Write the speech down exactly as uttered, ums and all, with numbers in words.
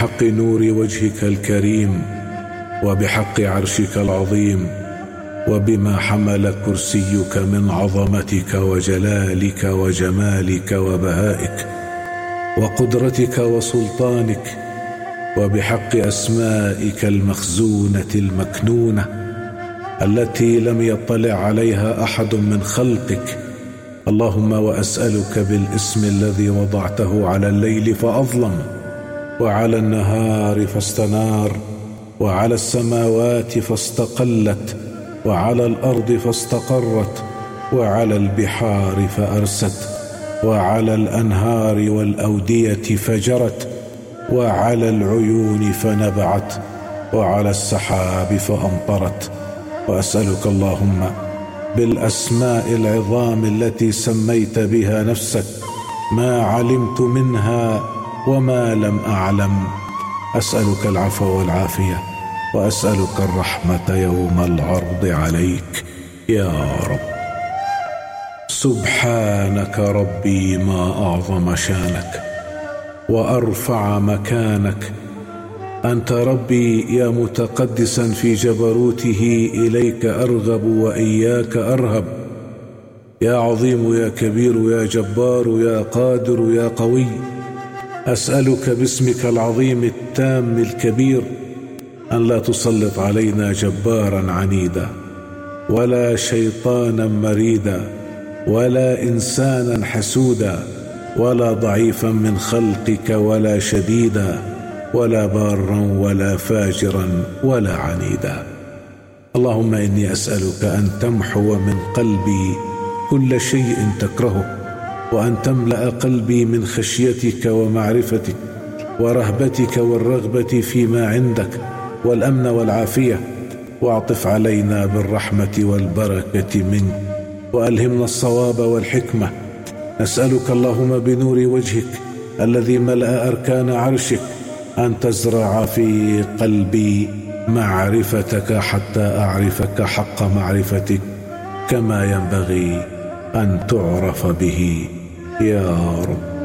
وبحق نور وجهك الكريم وبحق عرشك العظيم وبما حمل كرسيك من عظمتك وجلالك وجمالك وبهائك وقدرتك وسلطانك وبحق أسمائك المخزونة المكنونة التي لم يطلع عليها أحد من خلقك. اللهم وأسألك بالاسم الذي وضعته على الليل فأظلم وعلى النهار فاستنار وعلى السماوات فاستقلت وعلى الأرض فاستقرت وعلى البحار فأرست وعلى الأنهار والأودية فجرت وعلى العيون فنبعت وعلى السحاب فأمطرت. وأسألك اللهم بالأسماء العظام التي سميت بها نفسك ما علمت منها وما لم أعلم. أسألك العفو والعافية وأسألك الرحمة يوم العرض عليك يا رب. سبحانك ربي ما أعظم شانك وأرفع مكانك. أنت ربي يا متقدسا في جبروته، إليك أرغب وإياك أرهب. يا عظيم يا كبير يا جبار يا قادر يا قوي. أسألك باسمك العظيم التام الكبير أن لا تسلط علينا جبارا عنيدا ولا شيطانا مريدا ولا إنسانا حسودا ولا ضعيفا من خلقك ولا شديدا ولا بارا ولا فاجرا ولا عنيدا. اللهم إني أسألك أن تمحو من قلبي كل شيء تكرهه، وأن تملأ قلبي من خشيتك ومعرفتك ورهبتك والرغبة فيما عندك والأمن والعافية، واعطف علينا بالرحمة والبركة منك وألهمنا الصواب والحكمة. نسألك اللهم بنور وجهك الذي ملأ أركان عرشك أن تزرع في قلبي معرفتك حتى أعرفك حق معرفتك كما ينبغي أن تعرف به يا رب.